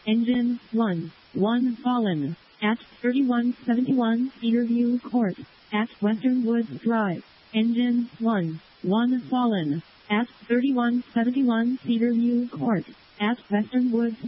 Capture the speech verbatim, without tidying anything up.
Engine one. one fallen. At thirty-one seventy-one Cedarview Court. At Western Woods Drive. Engine one. one fallen. At thirty-one seventy-one Cedarview Court. At Western Woods